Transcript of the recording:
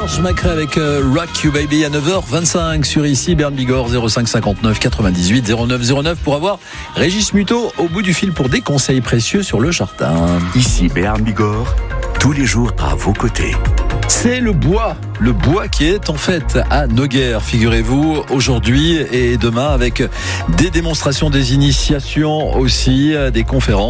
Georges Macrae avec Rock You Baby à 9h25 sur ici Bern Bigorre 05 59 98 09 09 pour avoir Régis Muto au bout du fil pour des conseils précieux sur le jardin. Ici Bern Bigorre, tous les jours à vos côtés. C'est le bois qui est en fait à Noguer, figurez-vous, aujourd'hui et demain avec des démonstrations, des initiations aussi, des conférences.